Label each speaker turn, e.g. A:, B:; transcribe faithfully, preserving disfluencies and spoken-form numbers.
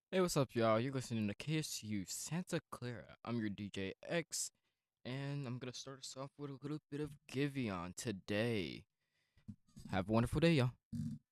A: Hey, what's up, y'all? You're listening to K S U Santa Clara. I'm your D J X, and I'm gonna start us off with a little bit of Giveon today. Have a wonderful day, y'all.